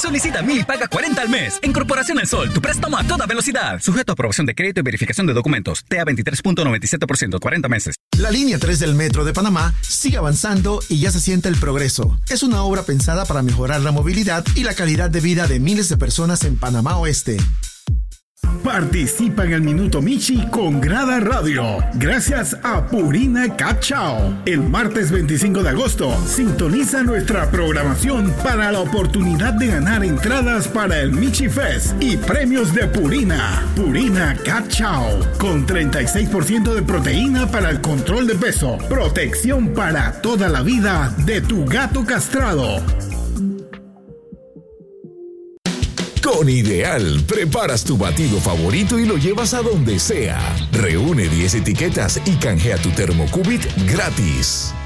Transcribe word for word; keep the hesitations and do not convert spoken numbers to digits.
Solicita Mili Paga cuarenta al mes. En Corporación El Sol, tu préstamo a toda velocidad. Sujeto a aprobación de crédito y verificación de documentos. T A veintitrés punto noventa y siete por ciento, cuarenta meses. La línea tres del Metro de Panamá sigue avanzando y ya se siente el progreso. Es una obra pensada para mejorar la movilidad y la calidad de vida de miles de personas en Panamá Oeste. Participa en el Minuto Michi con Grada Radio, gracias a Purina Cachao. El martes veinticinco de agosto, sintoniza nuestra programación para la oportunidad de ganar entradas para el Michi Fest y premios de Purina. Purina Cachao, con treinta y seis por ciento de proteína para el control de peso. Protección para toda la vida de tu gato castrado. Con Ideal, preparas tu batido favorito y lo llevas a donde sea. Reúne diez etiquetas y canjea tu Thermocubit gratis.